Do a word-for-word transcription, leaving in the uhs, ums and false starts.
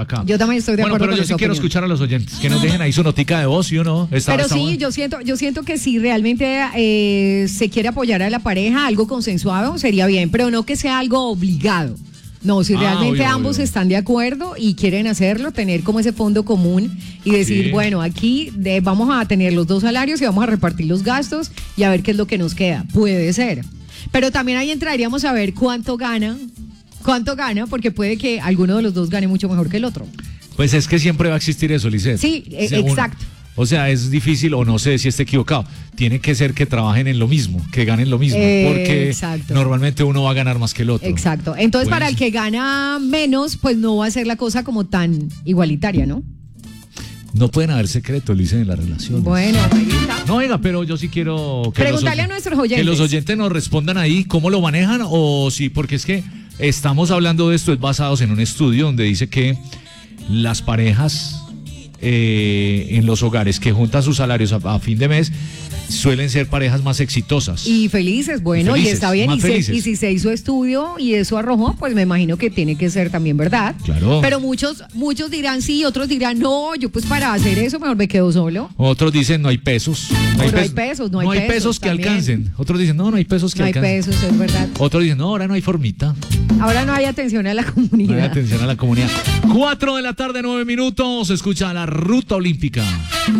acá. Yo también estoy de bueno, acuerdo pero con yo sí esa quiero opinión. escuchar a los oyentes, que nos dejen ahí su notica de voz, ¿sí o no? Está, Pero está sí, bueno. yo siento, yo siento que si realmente eh, se quiere apoyar a la pareja, algo consensuado sería bien, pero no que sea algo obligado. No, si Ah, realmente obvio, ambos obvio. están de acuerdo y quieren hacerlo, tener como ese fondo común y decir, Sí. bueno, aquí de- vamos a tener los dos salarios y vamos a repartir los gastos y a ver qué es lo que nos queda. Puede ser. Pero también ahí entraríamos a ver cuánto gana, cuánto gana, porque puede que alguno de los dos gane mucho mejor que el otro. Pues es que siempre va a existir eso, Lisset. Sí, e- Según- exacto. O sea, es difícil, o no sé si esté equivocado. Tiene que ser que trabajen en lo mismo, que ganen lo mismo, Eh, porque exacto. normalmente uno va a ganar más que el otro. Exacto. Entonces, Puede para el ser. que gana menos, pues no va a ser la cosa como tan igualitaria, ¿no? No pueden haber secretos, Lisset, en las relaciones. Bueno, ahí está. No, venga, pero yo sí quiero que Pregúntale los, a nuestros oyentes. que los oyentes nos respondan ahí cómo lo manejan o sí, porque es que estamos hablando de esto es basados en un estudio donde dice que las parejas eh, en los hogares que juntan sus salarios a, a fin de mes suelen ser parejas más exitosas. Y felices, bueno, y, Felices, está bien. más Y, se- felices. y si se hizo estudio y eso arrojó, pues me imagino que tiene que ser también verdad. Claro. Pero muchos, muchos dirán sí, otros dirán no, yo pues para hacer eso mejor me quedo solo. Otros dicen no hay pesos. No, no hay pesos, no hay pesos que también. alcancen. Otros dicen no, no hay pesos que No hay alcancen. pesos, es verdad. Otros dicen no, ahora no hay formita. Ahora no hay atención a la No hay comunidad. atención a la comunidad. Cuatro de la tarde, nueve minutos. Escucha la ruta olímpica.